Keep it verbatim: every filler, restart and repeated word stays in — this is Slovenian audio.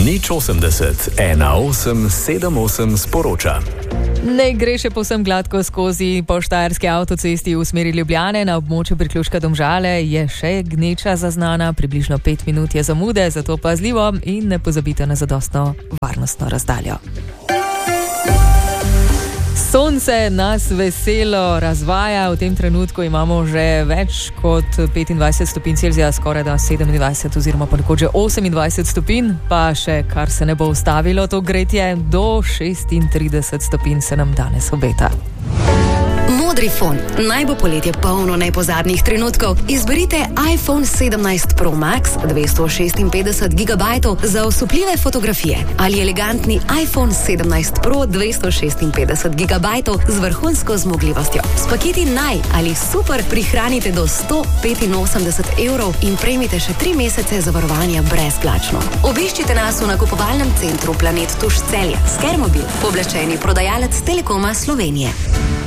Nič osemdeset, ena osem sedem osem sporoča. Ne gre še povsem gladko skozi po štajerski avtocesti v smeri Ljubljane. Na območju priključka Domžale je še gneča zaznana, približno pet minut je zamude, zato pazljivo in ne pozabite na zadostno varnostno razdaljo. Sonce nas veselo razvaja, v tem trenutku imamo že več kot petindvajset stopinj Celzija, skoraj da sedemindvajset oziroma ponekod že osemindvajset stopinj, pa še kar se ne bo ustavilo to gretje, do šestintrideset stopinj se nam danes obeta. Modrifon. Naj bo poletje polno nepozadnih trenutkov. Izberite iPhone sedemnajst Pro Max dvesto šestinpetdeset gigabajtov za osupljive fotografije ali elegantni iPhone sedemnajst Pro dvesto šestinpetdeset gigabajtov z vrhunsko zmogljivostjo. S paketi Naj ali Super prihranite do sto petinosemdeset evrov in prejmite še tri mesece zavarovanja brezplačno. Obiščite nas v nakupovalnem centru Planet Tuš Celje. Skermobil, pooblaščeni prodajalec Telekoma Slovenije.